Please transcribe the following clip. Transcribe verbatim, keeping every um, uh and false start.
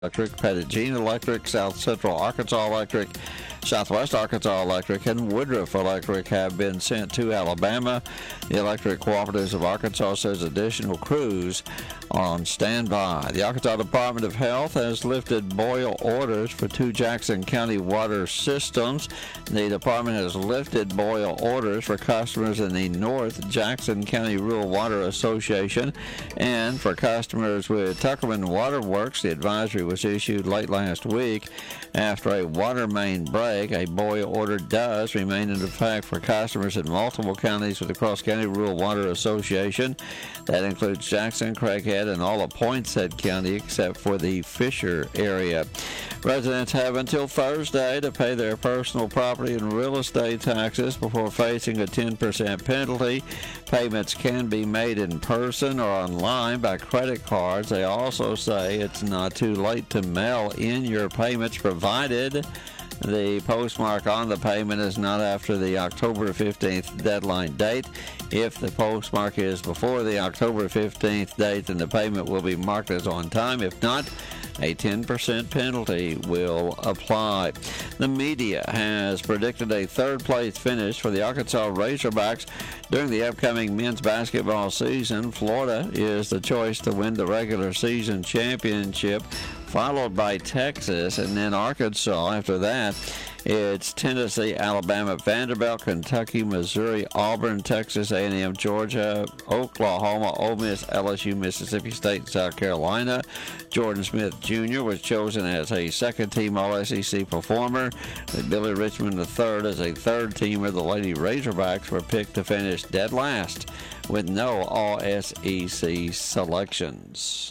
Electric, Pettigene Electric, South Central Arkansas Electric, Southwest Arkansas Electric, and Woodruff Electric have been sent to Alabama. The Electric Cooperatives of Arkansas says additional crews are on standby. The Arkansas Department of Health has lifted boil orders for two Jackson County water systems. The department has lifted boil orders for customers in the North Jackson County Rural Water Association and for customers with Tuckerman Water Works. The advisory was issued late last week after a water main break. A boil order does remain in effect for customers in multiple counties with the Cross County Rural Water Association. That includes Jackson, Craighead, and all of Poinsett County except for the Fisher area. Residents have until Thursday to pay their personal property and real estate taxes before facing a ten percent penalty. Payments can be made in person or online by credit cards. They also say it's not too late to mail in your payments provided the postmark on the payment is not after the October fifteenth deadline date. If the postmark is before the October fifteenth date, then the payment will be marked as on time. If not, a ten percent penalty will apply. The media has predicted a third-place finish for the Arkansas Razorbacks during the upcoming men's basketball season. Florida is the choice to win the regular season championship, followed by Texas, and then Arkansas. After that, it's Tennessee, Alabama, Vanderbilt, Kentucky, Missouri, Auburn, Texas A and M, Georgia, Oklahoma, Ole Miss, L S U, Mississippi State, South Carolina. Jordan Smith Junior was chosen as a second-team All S E C performer. Billy Richmond the third as a third-teamer. The Lady Razorbacks were picked to finish dead last with no All S E C selections.